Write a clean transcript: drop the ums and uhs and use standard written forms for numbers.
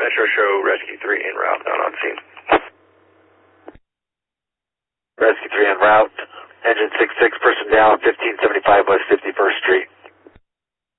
Metro show Rescue 3 en route, not on scene. Rescue 3 en route. Engine 66, person down, 1575 West 51st Street.